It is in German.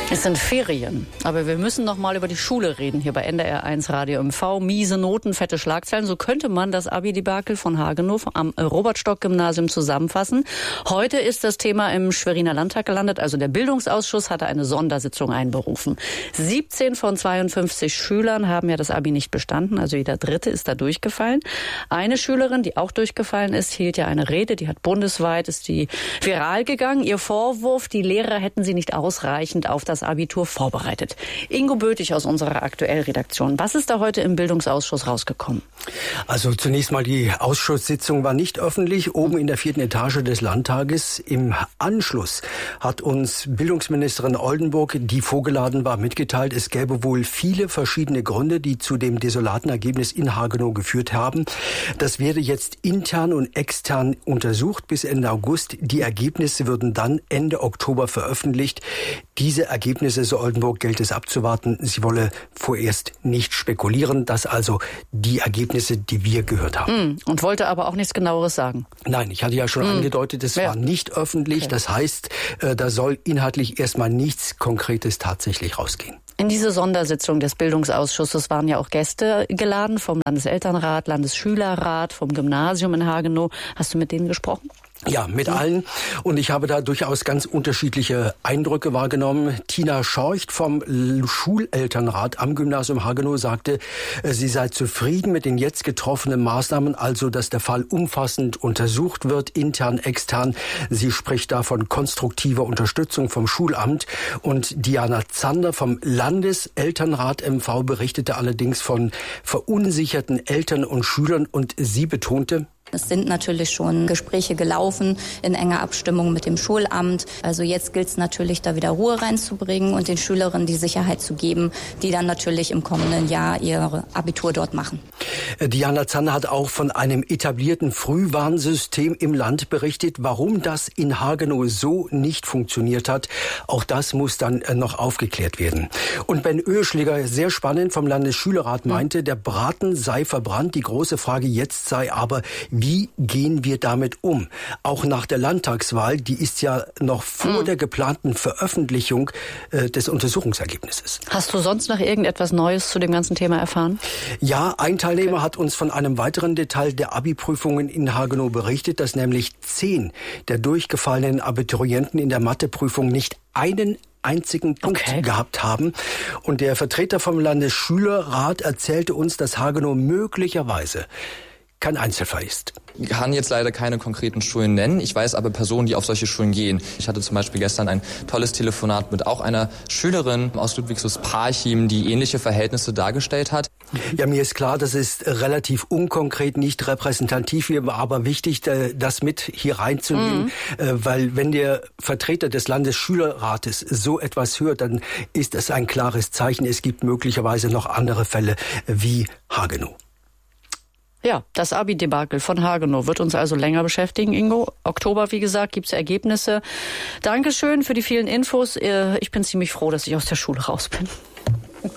Es sind Ferien, aber wir müssen noch mal über die Schule reden, hier bei NDR1 Radio MV. Miese Noten, fette Schlagzeilen, so könnte man das Abi-Debakel von Hagenow am Robert-Stock-Gymnasium zusammenfassen. Heute ist das Thema im Schweriner Landtag gelandet, also der Bildungsausschuss hatte eine Sondersitzung einberufen. 17 von 52 Schülern haben ja das Abi nicht bestanden, also jeder Dritte ist da durchgefallen. Eine Schülerin, die auch durchgefallen ist, hielt ja eine Rede, die hat bundesweit, ist die viral gegangen. Ihr Vorwurf, die Lehrer hätten sie nicht ausreichend auf das Abitur vorbereitet. Ingo Bötig aus unserer Aktuell-Redaktion. Was ist da heute im Bildungsausschuss rausgekommen? Also zunächst mal, die Ausschusssitzung war nicht öffentlich, oben in der 4. Etage des Landtages. Im Anschluss hat uns Bildungsministerin Oldenburg, die vorgeladen war, mitgeteilt, es gäbe wohl viele verschiedene Gründe, die zu dem desolaten Ergebnis in Hagenow geführt haben. Das werde jetzt intern und extern untersucht bis Ende August. Die Ergebnisse würden dann Ende Oktober veröffentlicht. Diese Ergebnisse, so Oldenburg, gilt es abzuwarten. Sie wolle vorerst nicht spekulieren. Das also die Ergebnisse, die wir gehört haben. Und wollte aber auch nichts Genaueres sagen? Nein, ich hatte ja schon angedeutet, es war nicht öffentlich. Okay. Das heißt, da soll inhaltlich erstmal nichts Konkretes tatsächlich rausgehen. In diese Sondersitzung des Bildungsausschusses waren ja auch Gäste geladen vom Landeselternrat, Landesschülerrat, vom Gymnasium in Hagenow. Hast du mit denen gesprochen? Ja, mit allen. Und ich habe da durchaus ganz unterschiedliche Eindrücke wahrgenommen. Tina Schorcht vom Schulelternrat am Gymnasium Hagenow sagte, sie sei zufrieden mit den jetzt getroffenen Maßnahmen, also dass der Fall umfassend untersucht wird, intern, extern. Sie spricht da von konstruktiver Unterstützung vom Schulamt. Und Diana Zander vom Landeselternrat MV berichtete allerdings von verunsicherten Eltern und Schülern und sie betonte, es sind natürlich schon Gespräche gelaufen in enger Abstimmung mit dem Schulamt. Also jetzt gilt es natürlich, da wieder Ruhe reinzubringen und den Schülerinnen die Sicherheit zu geben, die dann natürlich im kommenden Jahr ihr Abitur dort machen. Diana Zander hat auch von einem etablierten Frühwarnsystem im Land berichtet. Warum das in Hagenow so nicht funktioniert hat, auch das muss dann noch aufgeklärt werden. Und Ben Oeschliger, sehr spannend, vom Landesschülerrat meinte, der Braten sei verbrannt. Die große Frage jetzt sei aber, wie gehen wir damit um? Auch nach der Landtagswahl, die ist ja noch vor der geplanten Veröffentlichung des Untersuchungsergebnisses. Hast du sonst noch irgendetwas Neues zu dem ganzen Thema erfahren? Ja, ein Teilnehmer hat uns von einem weiteren Detail der Abi-Prüfungen in Hagenow berichtet, dass nämlich 10 der durchgefallenen Abiturienten in der Matheprüfung nicht einen einzigen Punkt gehabt haben. Und der Vertreter vom Landesschülerrat erzählte uns, dass Hagenow möglicherweise kein Einzelfall ist. Ich kann jetzt leider keine konkreten Schulen nennen. Ich weiß aber Personen, die auf solche Schulen gehen. Ich hatte zum Beispiel gestern ein tolles Telefonat mit auch einer Schülerin aus Ludwigslust-Parchim, die ähnliche Verhältnisse dargestellt hat. Ja, mir ist klar, das ist relativ unkonkret, nicht repräsentativ, aber wichtig, das mit hier reinzunehmen, weil wenn der Vertreter des Landesschülerrates so etwas hört, dann ist es ein klares Zeichen. Es gibt möglicherweise noch andere Fälle wie Hagenow. Ja, das Abi-Debakel von Hagenow wird uns also länger beschäftigen, Ingo. Oktober, wie gesagt, gibt's Ergebnisse. Dankeschön für die vielen Infos. Ich bin ziemlich froh, dass ich aus der Schule raus bin.